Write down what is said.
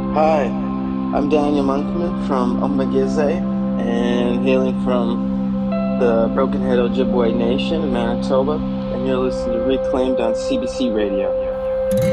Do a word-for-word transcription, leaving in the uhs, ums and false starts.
Hi, I'm Daniel Monkman from Omagize and hailing from the Broken Head Ojibwe Nation in Manitoba, and you're listening to Reclaimed on C B C Radio.